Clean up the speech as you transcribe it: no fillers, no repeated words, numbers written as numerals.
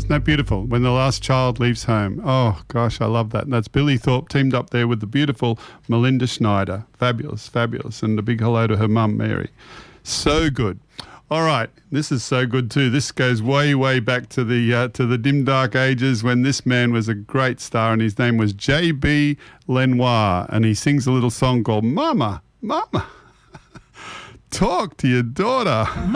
Isn't that beautiful? When the last child leaves home. Oh, gosh, I love that. And that's Billy Thorpe teamed up there with the beautiful Melinda Schneider. Fabulous, fabulous. And a big hello to her mum, Mary. So good. All right, this is so good too. This goes way, way back to the dim, dark ages when this man was a great star, and his name was J.B. Lenoir, and he sings a little song called Mama, Mama, talk to your daughter.